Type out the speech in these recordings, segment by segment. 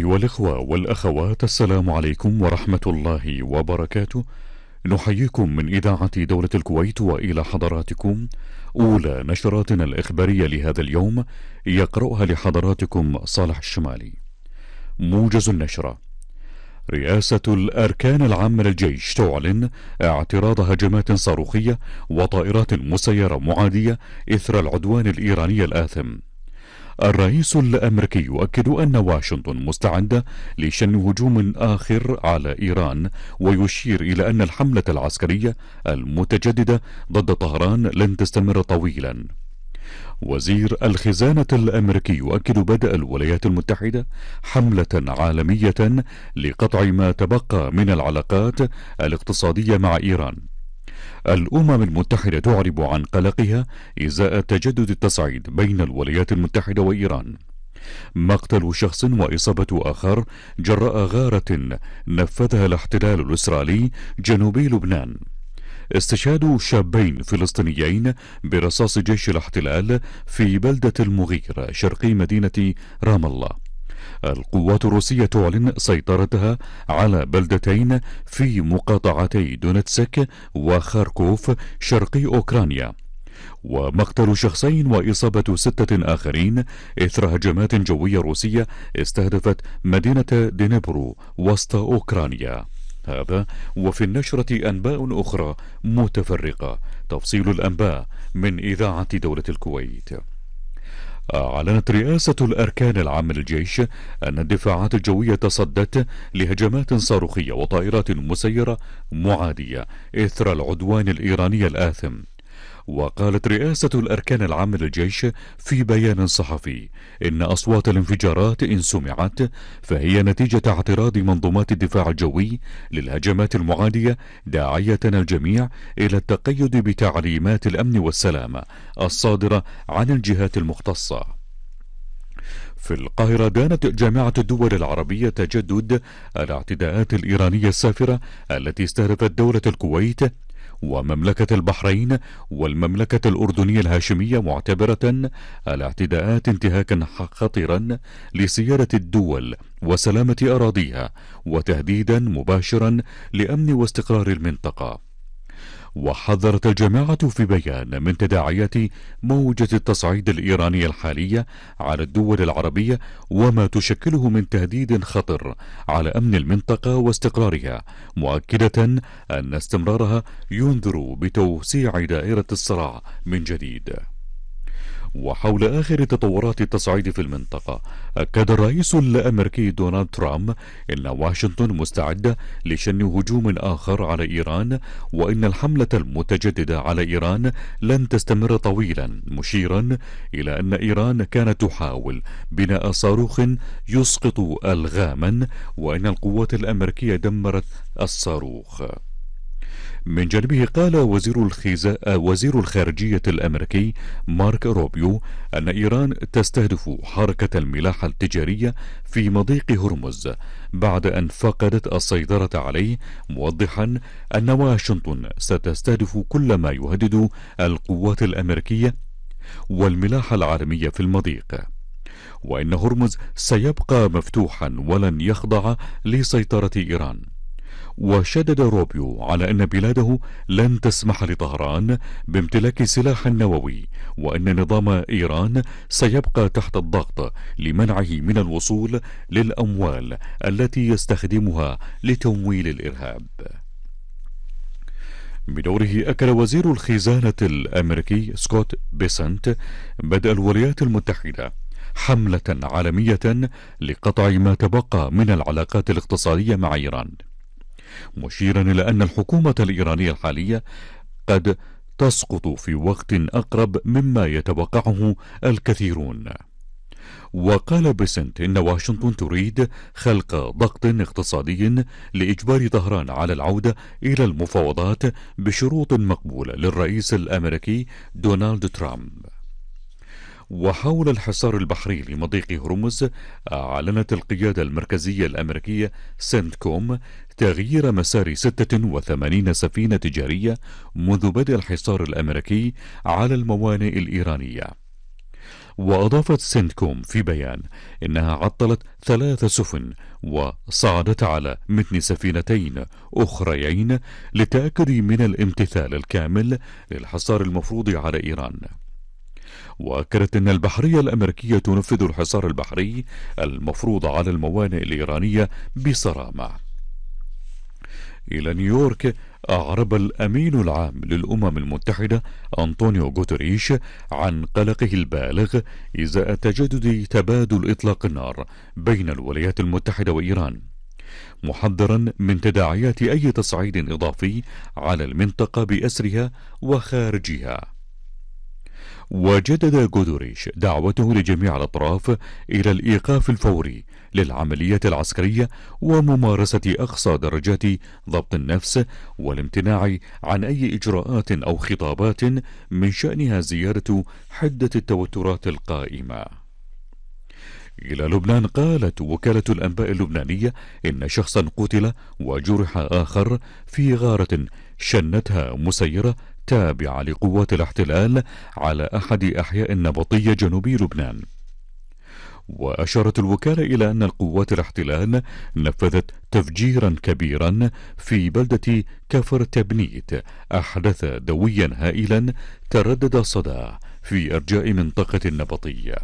أيها الإخوة والأخوات، السلام عليكم ورحمة الله وبركاته. نحييكم من إذاعة دولة الكويت وإلى حضراتكم أولى نشراتنا الإخبارية لهذا اليوم، يقرأها لحضراتكم صالح الشمالي. موجز النشرة: رئاسة الأركان العامة للجيش تعلن اعتراض هجمات صاروخية وطائرات مسيرة معادية إثر العدوان الإيراني الآثم. الرئيس الأمريكي يؤكد أن واشنطن مستعدة لشن هجوم آخر على إيران، ويشير إلى أن الحملة العسكرية المتجددة ضد طهران لن تستمر طويلا. وزير الخزانة الأمريكي يؤكد بدء الولايات المتحدة حملة عالمية لقطع ما تبقى من العلاقات الاقتصادية مع إيران. الأمم المتحدة تعرب عن قلقها إزاء تجدد التصعيد بين الولايات المتحدة وإيران. مقتل شخص وإصابة آخر جراء غارة نفذها الاحتلال الإسرائيلي جنوبي لبنان. استشهاد شابين فلسطينيين برصاص جيش الاحتلال في بلدة المغير شرقي مدينة رام الله. القوات الروسية تعلن سيطرتها على بلدتين في مقاطعتي دونتسك وخاركوف شرقي أوكرانيا. ومقتل شخصين وإصابة 6 آخرين إثر هجمات جوية روسية استهدفت مدينة دينيبرو وسط أوكرانيا. هذا وفي النشرة أنباء أخرى متفرقة. تفصيل الأنباء من إذاعة دولة الكويت. أعلنت رئاسة الأركان العامة للجيش أن الدفاعات الجوية تصدت لهجمات صاروخية وطائرات مسيرة معادية إثر العدوان الإيراني الآثم. وقالت رئاسة الأركان العامة للجيش في بيان صحفي إن أصوات الانفجارات إن سمعت فهي نتيجة اعتراض منظومات الدفاع الجوي للهجمات المعادية، داعية الجميع إلى التقيد بتعليمات الأمن والسلامة الصادرة عن الجهات المختصة. في القاهرة دانت جامعة الدول العربية تجدد الاعتداءات الإيرانية السافرة التي استهدفت دولة الكويت ومملكة البحرين والمملكة الأردنية الهاشمية، معتبرة الاعتداءات انتهاكا خطيرا لسيادة الدول وسلامة أراضيها وتهديدا مباشرا لأمن واستقرار المنطقة. وحذرت الجماعة في بيان من تداعيات موجة التصعيد الإيرانية الحالية على الدول العربية وما تشكله من تهديد خطر على أمن المنطقة واستقرارها، مؤكدة أن استمرارها ينذر بتوسيع دائرة الصراع من جديد. وحول آخر تطورات التصعيد في المنطقة، أكد الرئيس الأمريكي دونالد ترامب إن واشنطن مستعدة لشن هجوم آخر على إيران، وإن الحملة المتجددة على إيران لن تستمر طويلا، مشيرا إلى أن إيران كانت تحاول بناء صاروخ يسقط ألغاما، وإن القوات الأمريكية دمرت الصاروخ. من جانبه قال وزير الخارجية الأمريكي مارك روبيو أن إيران تستهدف حركة الملاحة التجارية في مضيق هرمز بعد أن فقدت السيطرة عليه، موضحا أن واشنطن ستستهدف كل ما يهدد القوات الأمريكية والملاحة العالمية في المضيق، وإن هرمز سيبقى مفتوحا ولن يخضع لسيطرة إيران. وشدد روبيو على أن بلاده لن تسمح لطهران بامتلاك سلاح نووي، وأن نظام إيران سيبقى تحت الضغط لمنعه من الوصول للأموال التي يستخدمها لتمويل الإرهاب. بدوره أكد وزير الخزانة الأمريكي سكوت بيسنت بدء الولايات المتحدة حملة عالمية لقطع ما تبقى من العلاقات الاقتصادية مع إيران، مشيرا إلى أن الحكومة الإيرانية الحالية قد تسقط في وقت أقرب مما يتوقعه الكثيرون. وقال بيسنت إن واشنطن تريد خلق ضغط اقتصادي لإجبار طهران على العودة إلى المفاوضات بشروط مقبولة للرئيس الأمريكي دونالد ترامب. وحول الحصار البحري لمضيق هرمز، أعلنت القيادة المركزية الأمريكية سنتكوم تغيير مسار 86 سفينة تجارية منذ بدء الحصار الأمريكي على الموانئ الإيرانية. وأضافت سنتكوم في بيان إنها عطلت 3 سفن وصعدت على متن سفينتين أخريين للتأكد من الامتثال الكامل للحصار المفروض على إيران. وأكدت أن البحرية الأمريكية تنفذ الحصار البحري المفروض على الموانئ الإيرانية بصرامة. إلى نيويورك، أعرب الأمين العام للأمم المتحدة أنطونيو غوتريش عن قلقه البالغ إزاء تجدد تبادل إطلاق النار بين الولايات المتحدة وإيران، محذرا من تداعيات أي تصعيد إضافي على المنطقة بأسرها وخارجها. وجدد غودوريش دعوته لجميع الأطراف إلى الإيقاف الفوري للعمليات العسكرية وممارسة أقصى درجات ضبط النفس والامتناع عن أي إجراءات أو خطابات من شأنها زيادة حدة التوترات القائمة. إلى لبنان، قالت وكالة الأنباء اللبنانية إن شخصا قتل وجرح آخر في غارة شنتها مسيرة تابعة لقوات الاحتلال على أحد أحياء النبطية جنوبي لبنان. وأشارت الوكالة إلى أن القوات الاحتلال نفذت تفجيرا كبيرا في بلدة كفر تبنيت أحدث دويا هائلا تردد صداه في أرجاء منطقة النبطية.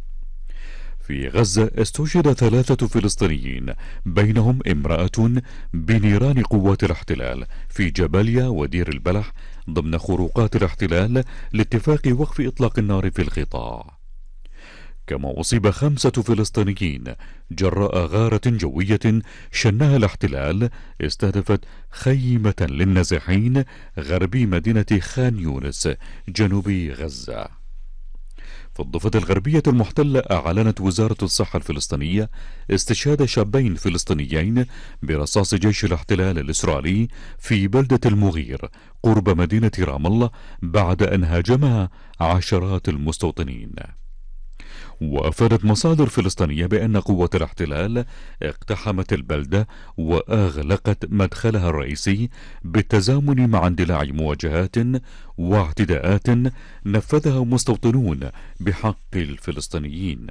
في غزة، استشهد 3 فلسطينيين بينهم امرأة بنيران قوات الاحتلال في جباليا ودير البلح ضمن خروقات الاحتلال لاتفاق وقف إطلاق النار في القطاع. كما أصيب 5 فلسطينيين جراء غارة جوية شنها الاحتلال استهدفت خيمة للنازحين غربي مدينة خان يونس جنوب غزة. في الضفة الغربية المحتلة، أعلنت وزارة الصحة الفلسطينية استشهاد شابين فلسطينيين برصاص جيش الاحتلال الإسرائيلي في بلدة المغير قرب مدينة رام الله بعد أن هاجمها عشرات المستوطنين. وأفادت مصادر فلسطينية بأن قوة الاحتلال اقتحمت البلدة وأغلقت مدخلها الرئيسي بالتزامن مع اندلاع مواجهات واعتداءات نفذها مستوطنون بحق الفلسطينيين.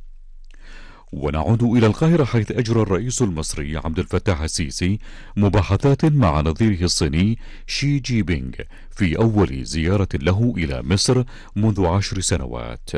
ونعود إلى القاهرة، حيث أجرى الرئيس المصري عبد الفتاح السيسي مباحثات مع نظيره الصيني شي جي بينغ في أول زيارة له إلى مصر منذ 10 سنوات.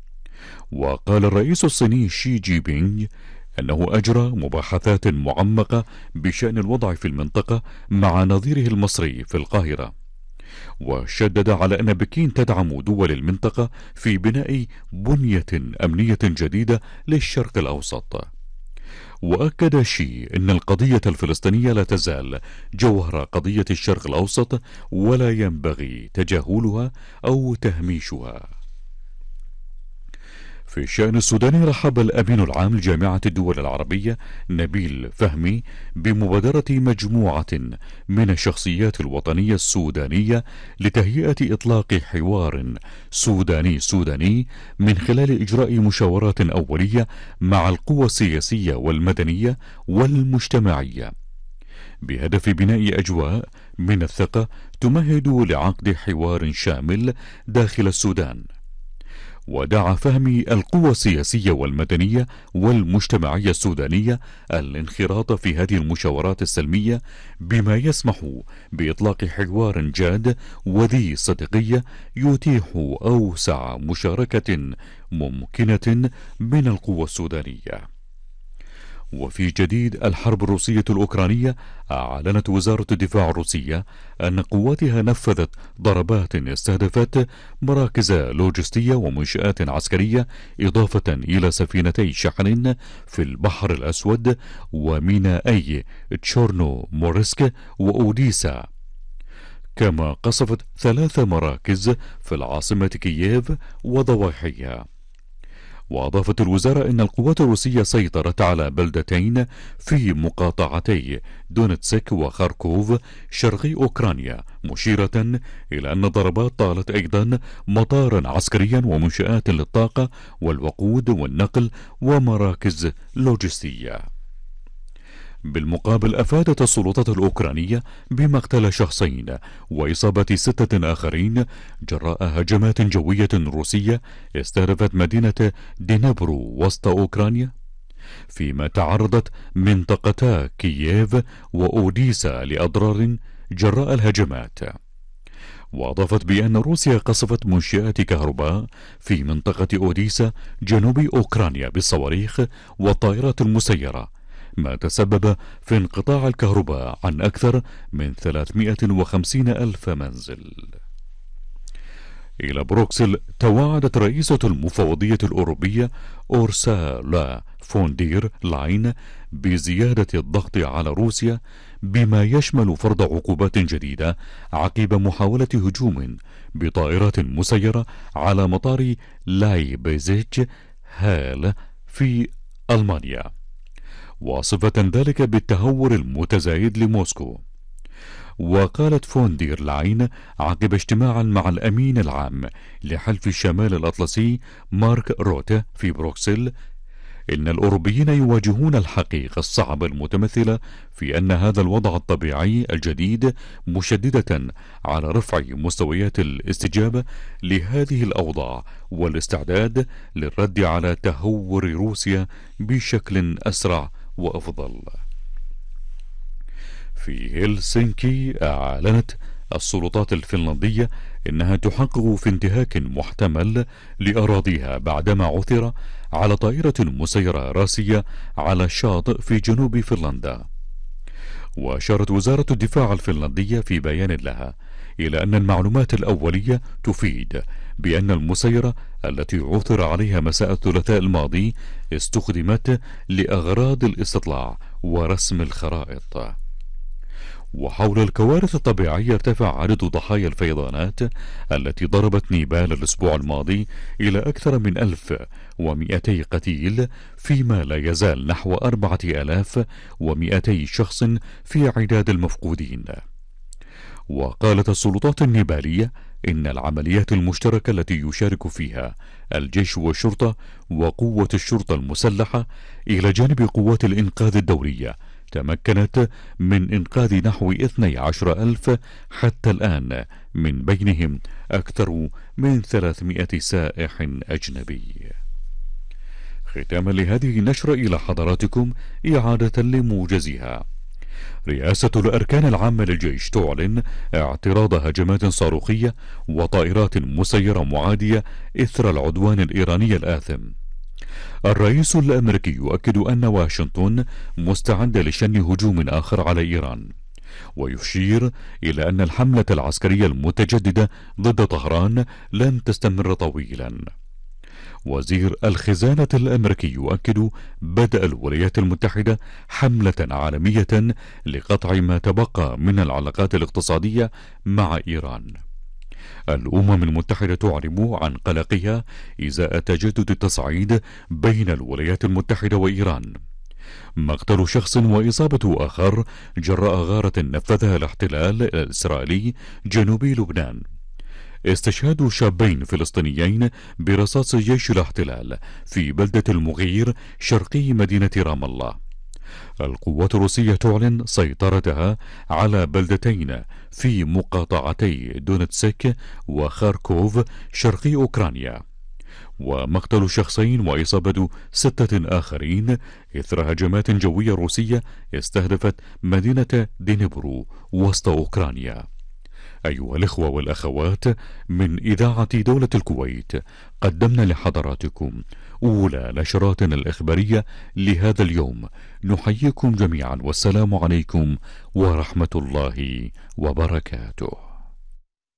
وقال الرئيس الصيني شي جي بينغ أنه أجرى مباحثات معمقة بشأن الوضع في المنطقة مع نظيره المصري في القاهرة، وشدد على أن بكين تدعم دول المنطقة في بناء بنية أمنية جديدة للشرق الأوسط. وأكد شي أن القضية الفلسطينية لا تزال جوهر قضية الشرق الأوسط ولا ينبغي تجاهلها أو تهميشها. في الشأن السوداني، رحب الأمين العام لجامعة الدول العربية نبيل فهمي بمبادرة مجموعة من الشخصيات الوطنية السودانية لتهيئة إطلاق حوار سوداني من خلال إجراء مشاورات أولية مع القوى السياسية والمدنية والمجتمعية بهدف بناء أجواء من الثقة تمهد لعقد حوار شامل داخل السودان. ودعا فهمي القوى السياسية والمدنية والمجتمعية السودانية الانخراط في هذه المشاورات السلمية بما يسمح بإطلاق حوار جاد وذي صدقية يتيح أوسع مشاركة ممكنة من القوى السودانية. وفي جديد الحرب الروسية الأوكرانية، أعلنت وزارة الدفاع الروسية أن قواتها نفذت ضربات استهدفت مراكز لوجستية ومنشآت عسكرية إضافة إلى سفينتي شحن في البحر الأسود ومينائي تشورنو مورسك وأوديسا. كما قصفت 3 مراكز في العاصمة كييف وضواحيها. وأضافت الوزارة أن القوات الروسية سيطرت على بلدتين في مقاطعتي دونتسك وخاركوف شرقي أوكرانيا، مشيرة إلى أن الضربات طالت أيضا مطارا عسكريا ومنشآت للطاقة والوقود والنقل ومراكز لوجستية. بالمقابل أفادت السلطات الأوكرانية بمقتل شخصين وإصابة 6 آخرين جراء هجمات جوية روسية استهدفت مدينة دينيبرو وسط أوكرانيا، فيما تعرضت منطقتا كييف وأوديسا لأضرار جراء الهجمات. وأضافت بأن روسيا قصفت منشآت كهرباء في منطقة أوديسا جنوب أوكرانيا بالصواريخ والطائرات المسيرة، ما تسبب في انقطاع الكهرباء عن أكثر من 350 ألف منزل. إلى بروكسل. توعدت رئيسة المفوضية الأوروبية أورسولا فون دير لاين بزيادة الضغط على روسيا بما يشمل فرض عقوبات جديدة عقب محاولة هجوم بطائرات مسيرة على مطار لايبزيج هال في ألمانيا، واصفة ذلك بالتهور المتزايد لموسكو. وقالت فون دير لاين عقب اجتماع مع الأمين العام لحلف الشمال الأطلسي مارك روته في بروكسل إن الأوروبيين يواجهون الحقيقة الصعبة المتمثلة في أن هذا الوضع الطبيعي الجديد مشددة على رفع مستويات الاستجابة لهذه الأوضاع والاستعداد للرد على تهور روسيا بشكل أسرع وأفضل. في هلسنكي أعلنت السلطات الفنلندية إنها تحقق في انتهاك محتمل لأراضيها بعدما عثر على طائرة مسيرة راسية على الشاطئ في جنوب فنلندا. وأشارت وزارة الدفاع الفنلندية في بيان لها إلى أن المعلومات الأولية تفيد بأن المسيرة التي عثر عليها مساء الثلاثاء الماضي استخدمت لأغراض الاستطلاع ورسم الخرائط. وحول الكوارث الطبيعية ارتفع عدد ضحايا الفيضانات التي ضربت نيبال الأسبوع الماضي إلى أكثر من 1200 قتيل، فيما لا يزال نحو 4200 شخص في عداد المفقودين. وقالت السلطات النيبالية إن العمليات المشتركة التي يشارك فيها الجيش والشرطة وقوة الشرطة المسلحة إلى جانب قوات الإنقاذ الدولية تمكنت من إنقاذ نحو 12,000 حتى الآن، من بينهم أكثر من 300 سائح أجنبي. ختاما لهذه النشرة إلى حضراتكم إعادة لموجزها. رئاسة الأركان العامة للجيش تعلن اعتراض هجمات صاروخية وطائرات مسيرة معادية إثر العدوان الإيراني الآثم. الرئيس الأمريكي يؤكد أن واشنطن مستعدة لشن هجوم آخر على إيران، ويشير إلى أن الحملة العسكرية المتجددة ضد طهران لن تستمر طويلا. وزير الخزانة الأمريكي يؤكد بدء الولايات المتحدة حملة عالمية لقطع ما تبقى من العلاقات الاقتصادية مع إيران. الأمم المتحدة تعلن عن قلقها إزاء تجدد التصعيد بين الولايات المتحدة وإيران. مقتل شخص وإصابة آخر جراء غارة نفذها الاحتلال الإسرائيلي جنوبي لبنان. استشهاد شابين فلسطينيين برصاص جيش الاحتلال في بلدة المغير شرقي مدينة رام الله. القوات الروسية تعلن سيطرتها على بلدتين في مقاطعتي دونتسك وخاركوف شرقي أوكرانيا. ومقتل شخصين وإصابة 6 آخرين إثر هجمات جوية روسية استهدفت مدينة دينيبرو وسط أوكرانيا. أيها الإخوة والأخوات، من إذاعة دولة الكويت قدمنا لحضراتكم أولى نشراتنا الإخبارية لهذا اليوم. نحييكم جميعا والسلام عليكم ورحمة الله وبركاته.